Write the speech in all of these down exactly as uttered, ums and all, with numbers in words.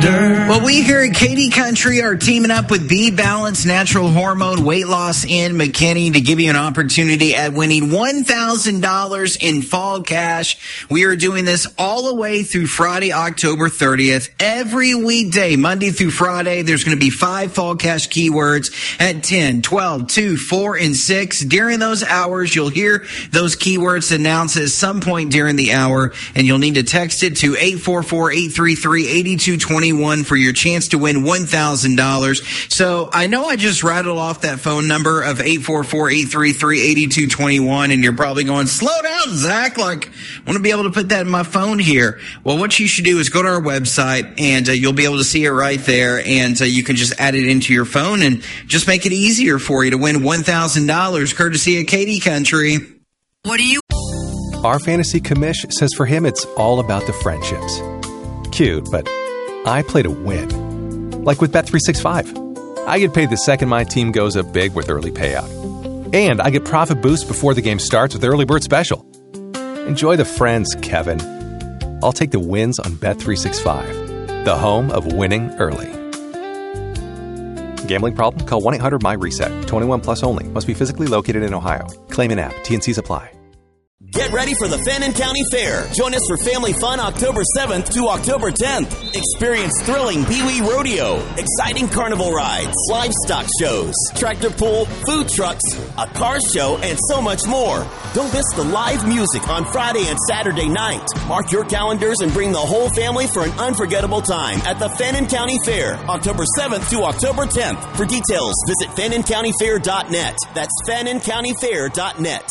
Well, we here at Katy Country are teaming up with Be Balanced Natural Hormone Weight Loss in McKinney to give you an opportunity at winning one thousand dollars in fall cash. We are doing this all the way through Friday, October thirtieth. Every weekday, Monday through Friday, there's going to be five fall cash keywords at ten, twelve, two, four, and six. During those hours, you'll hear those keywords announced at some point during the hour, and you'll need to text it to eight four four, eight three three, eight two two one for your chance to win one thousand dollars. So I know I just rattled off that phone number of eight four four, eight three three, eight two two one, and you're probably going, slow down, Zach. Like, I want to be able to put that in my phone here. Well, what you should do is go to our website, and uh, you'll be able to see it right there, and uh, you can just add it into your phone and just make it easier for you to win one thousand dollars courtesy of Katy Country. What do you... Our fantasy commish says for him it's all about the friendships. Cute, but I play to win. Like with Bet three sixty-five. I get paid the second my team goes up big with early payout. And I get profit boost before the game starts with Early Bird Special. Enjoy the friends, Kevin. I'll take the wins on Bet three sixty-five, the home of winning early. Gambling problem? Call one eight hundred my reset. twenty-one plus only. Must be physically located in Ohio. Claim in app. T and Cs apply. Get ready for the Fannin County Fair. Join us for family fun October seventh to October tenth. Experience thrilling Pee-wee Rodeo, exciting carnival rides, livestock shows, tractor pull, food trucks, a car show, and so much more. Don't miss the live music on Friday and Saturday night. Mark your calendars and bring the whole family for an unforgettable time at the Fannin County Fair, October seventh to October tenth. For details, visit fannin county fair dot net. That's fannin county fair dot net.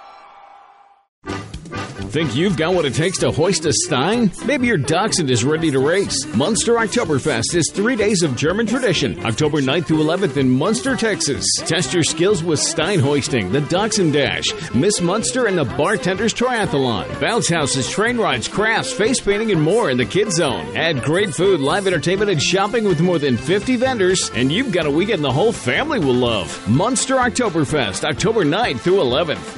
Think you've got what it takes to hoist a Stein? Maybe your dachshund is ready to race. Munster Oktoberfest is three days of German tradition, October ninth through eleventh in Munster, Texas. Test your skills with Stein hoisting, the Dachshund Dash, Miss Munster, and the Bartender's Triathlon. Bounce houses, train rides, crafts, face painting, and more in the Kids Zone. Add great food, live entertainment, and shopping with more than fifty vendors, and you've got a weekend the whole family will love. Munster Oktoberfest, October ninth through eleventh.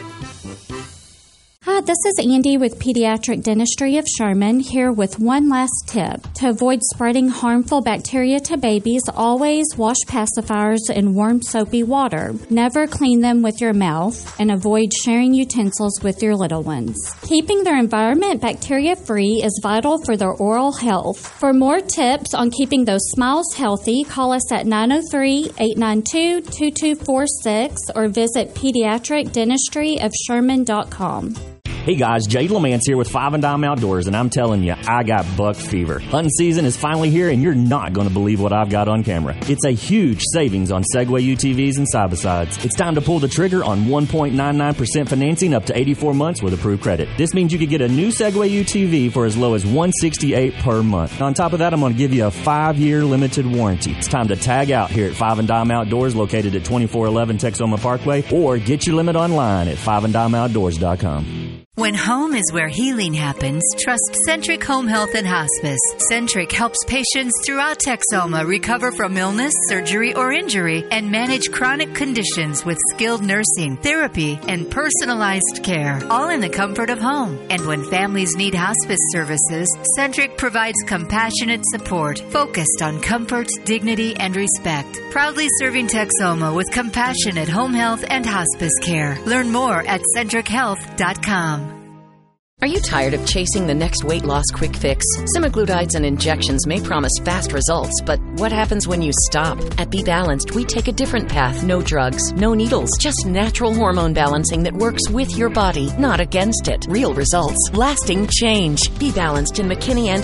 Hi, this is Andy with Pediatric Dentistry of Sherman, here with one last tip. To avoid spreading harmful bacteria to babies, always wash pacifiers in warm soapy water. Never clean them with your mouth, and avoid sharing utensils with your little ones. Keeping their environment bacteria-free is vital for their oral health. For more tips on keeping those smiles healthy, call us at nine oh three, eight nine two, two two four six or visit pediatric dentistry of sherman dot com. Hey guys, Jade Lamance here with Five and Dime Outdoors, and I'm telling you, I got buck fever. Hunting season is finally here, and you're not going to believe what I've got on camera. It's a huge savings on Segway U T Vs and side-by-sides. It's time to pull the trigger on one point nine nine percent financing up to eighty-four months with approved credit. This means you could get a new Segway U T V for as low as one hundred sixty-eight dollars per month. On top of that, I'm going to give you a five-year limited warranty. It's time to tag out here at Five and Dime Outdoors, located at twenty-four eleven Texoma Parkway, or get your limit online at five and dime outdoors dot com. When home is where healing happens, trust Centric Home Health and Hospice. Centric helps patients throughout Texoma recover from illness, surgery, or injury and manage chronic conditions with skilled nursing, therapy, and personalized care, all in the comfort of home. And when families need hospice services, Centric provides compassionate support focused on comfort, dignity, and respect. Proudly serving Texoma with compassionate home health and hospice care. Learn more at centric health dot com. Are you tired of chasing the next weight loss quick fix? Semaglutides and injections may promise fast results, but what happens when you stop? At Be Balanced, we take a different path. No drugs, no needles, just natural hormone balancing that works with your body, not against it. Real results, lasting change. Be Balanced in McKinney and